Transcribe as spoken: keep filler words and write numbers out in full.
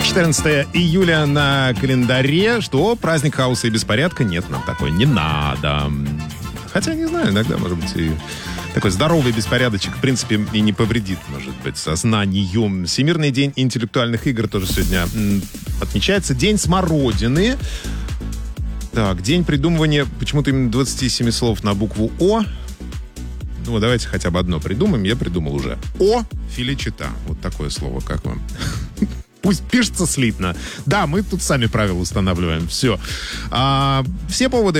четырнадцатое июля на календаре. Что? Праздник хаоса и беспорядка? Нет, нам такое не надо. Хотя, не знаю, иногда, может быть, и такой здоровый беспорядочек, в принципе, и не повредит, может быть, сознанию. Всемирный день интеллектуальных игр тоже сегодня отмечается. День смородины. Так, день придумывания почему-то именно двадцати семи слов на букву О. Ну, давайте хотя бы одно придумаем. Я придумал уже. О филичета. Вот такое слово. Как вам? Пусть пишется слитно. Да, мы тут сами правила устанавливаем. Все. А, все поводы